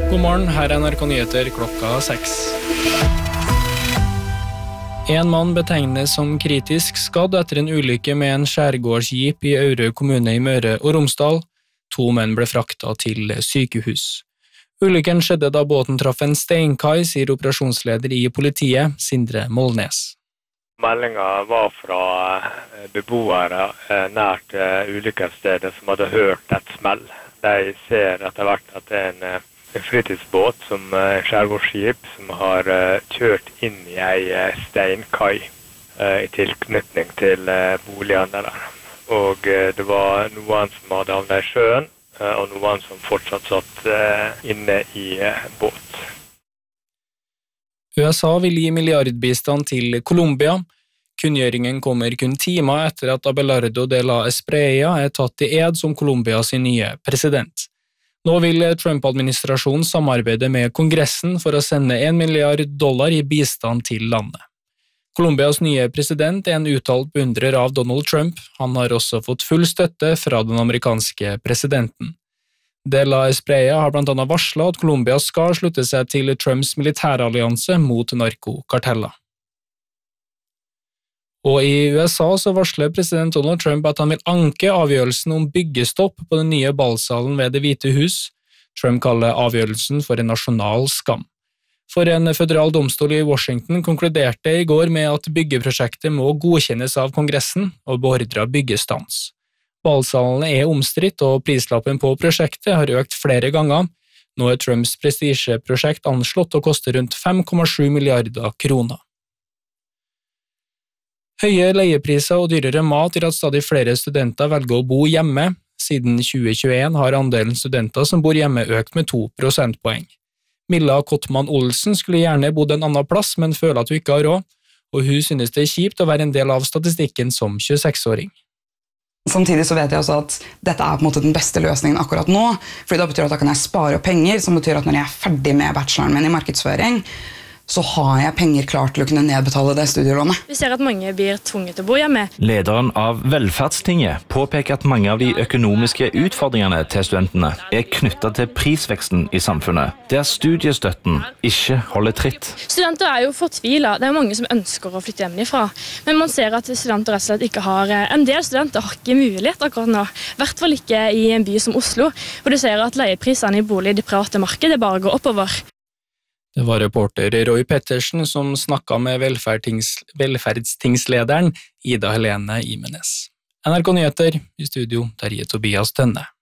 God morgen, her NRK Nyheter klokka 6. En mann betegnes som kritisk skadd etter en ulykke med en skjærgårdsjeep i Aure kommune i Møre og Romsdal. 2 menn ble fraktet til sykehus. Ulykken skjedde da båten traff en steinkai, sier operasjonsleder i politiet, Sindre Molnes. Meldingen var fra beboere nært ulykkesstedet som hadde hørt et smell. De ser etter hvert at det er en fritidsbåt som skjærgårdsskip som har kjørt inn i en steinkai i tilknytning til boligene der. Og det var noen som hadde havnet i sjøen, og noen som fortsatt satt inne i båt. USA vil gi milliardbistand til Colombia. Kunngjøringen kommer kun timer etter at Abelardo de la Espriella er tatt i ed som Colombias nye president. Nå vil Trump-administrasjonen samarbeide med Kongressen for å sende $1 milliard i bistand til landet. Colombias nye president er en uttalt beundrer av Donald Trump. Han har også fått full støtte fra den amerikanske presidenten. De la Espriella har blant annet varslet at Colombia skal slutte seg til Trumps militærallianse mot narkokarteller. Og i USA så varsler president Donald Trump at han vil anke avgjørelsen om byggestopp på den nye ballsalen ved Det hvite hus. Trump kaller avgjørelsen for en nasjonal skam. For en føderal domstol i Washington konkluderte i går med at byggeprosjektet må godkjennes av Kongressen og beordret byggestans. Ballsalene er omstridt, og prislappen på prosjektet har økt flere ganger. Nå er Trumps prestisjeprosjekt anslått å koste rundt 5,7 milliarder kroner. Høye leiepriser og dyrere mat gjør at stadig flere studenter velger å bo hjemme. Siden 2021 har andelen studenter som bor hjemme økt med 2 prosentpoeng. Milla Kottmann Olsen skulle gjerne bodd en annen plass, men føler at hun ikke har råd, og hun synes det er kjipt å være en del av statistikken som 26-åring. Samtidig så vet jeg også at dette er på en måte den beste løsningen akkurat nå, fordi det betyr at da kan jeg spare penger, som betyr at når jeg er ferdig med bacheloren min i markedsføring, så har jeg penger klart til å kunne nedbetale det studielånet. Vi ser at mange blir tvunget til å bo hjemme. Lederen av Velferdstinget påpeker at mange av de økonomiske utfordringene til studentene er knyttet til prisveksten i samfunnet, der studiestøtten ikke holder tritt. Studenter er jo fortvilet. Det er mange som ønsker å flytte hjemmefra, men man ser at studenter rett og slett ikke har, en del studenter har ikke mulighet akkurat nå, i hvert fall ikke i en by som Oslo, hvor du ser at leieprisene i bolig i det private markedet bare går oppover. Det var reporter Roy Pettersen som snakket med velferdstingslederen Ida Helene Imenes. NRK Nyheter, i studio Terje Tobias Tønne.